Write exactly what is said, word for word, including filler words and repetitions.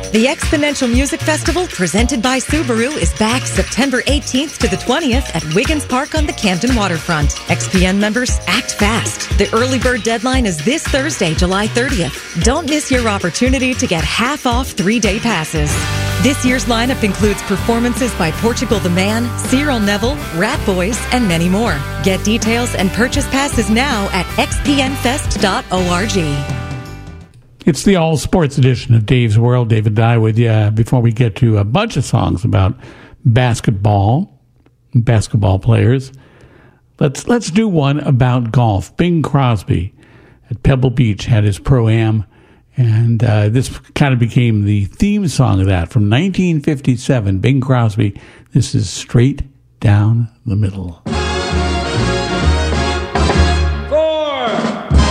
The Exponential Music Festival, presented by Subaru, is back September eighteenth to the twentieth at Wiggins Park on the Camden waterfront. X P N members, act fast. The early bird deadline is this Thursday, July thirtieth. Don't miss your opportunity to get half off three-day passes. This year's lineup includes performances by Portugal the Man, Cyril Neville, Rat Boys, and many more. Get details and purchase passes now at x p n fest dot org. It's the all sports edition of Dave's World. David Dye with you. Before we get to a bunch of songs about basketball, basketball players, let's let's do one about golf. Bing Crosby at Pebble Beach had his Pro-Am, and uh, this kind of became the theme song of that from nineteen fifty-seven. Bing Crosby. This is Straight Down the Middle.